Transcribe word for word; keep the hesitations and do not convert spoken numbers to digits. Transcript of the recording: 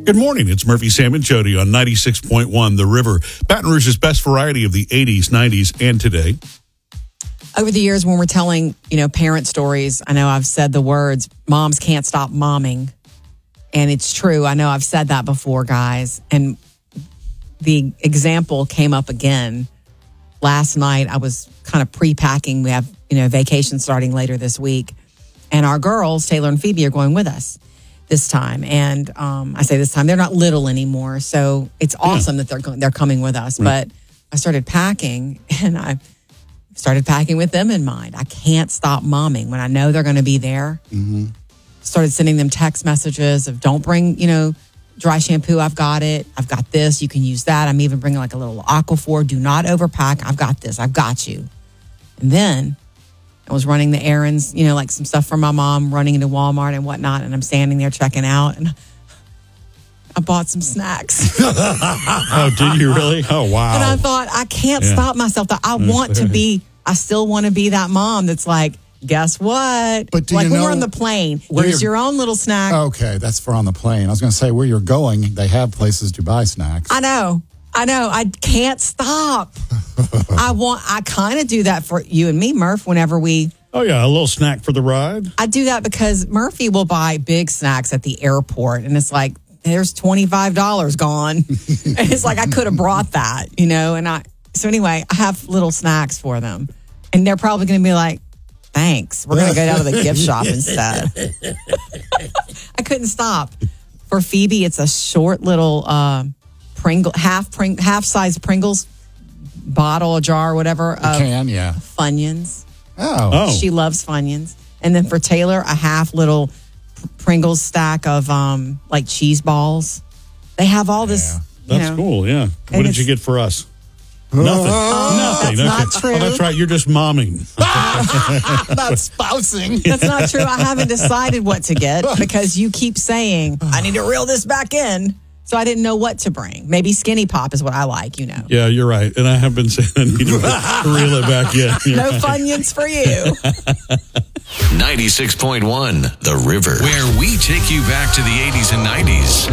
Good morning. It's Murphy, Sam, and Jody on ninety-six point one The River. Baton Rouge's best variety of the eighties, nineties, and today. Over the years, when we're telling, you know, parent stories, I know I've said the words, moms can't stop momming. And it's true. I know I've said that before, guys. And the example came up again. Last night, I was kind of pre-packing. We have, you know, vacation starting later this week. And our girls, Taylor and Phoebe, are going with us this time. And um, I say this time, they're not little anymore. So it's awesome yeah. that they're going, they're coming with us. Right. But I started packing, and I started packing with them in mind. I can't stop momming when I know they're going to be there. Mm-hmm. Started sending them text messages of don't bring, you know, dry shampoo. I've got it. I've got this. You can use that. I'm even bringing like a little Aquaphor. Do not overpack. I've got this. I've got you. And then I was running the errands, you know, like some stuff for my mom, running into Walmart and whatnot. And I'm standing there checking out, and I bought some snacks. Oh, did you really? Oh, wow. And I thought, I can't Yeah. stop myself. I want to be, I still want to be that mom that's like, guess what? But do like you when know we're on the plane, where here's you're- your own little snack. Okay, that's for on the plane. I was going to say, where you're going, they have places to buy snacks. I know. I know. I can't stop. I want, I kind of do that for you and me, Murph, whenever we, Oh, yeah, a little snack for the ride. I do that because Murphy will buy big snacks at the airport, and it's like, there's twenty-five dollars gone. And it's like, I could have brought that, you know? And I, so anyway, I have little snacks for them, and they're probably going to be like, thanks. We're going to go down to the gift shop instead. I couldn't stop. For Phoebe, it's a short little uh, Pringle, half Pring, half size Pringles bottle, a jar, whatever. A Of can, yeah. Funyuns. Oh. Oh. She loves Funyuns. And then for Taylor, a half little Pringles stack of um, like cheese balls. They have all this. Yeah. You That's know, cool, yeah. What did it's- you get for us? Nothing. Oh, Nothing. that's not Okay. true. Oh, that's right. You're just momming. Not spousing. That's not true. I haven't decided what to get because you keep saying, I need to reel this back in. So I didn't know what to bring. Maybe Skinny Pop is what I like, you know. Yeah, you're right. And I have been saying I need to reel it back in. You're No right. Funyuns for you. ninety-six point one The River, where we take you back to the eighties and nineties.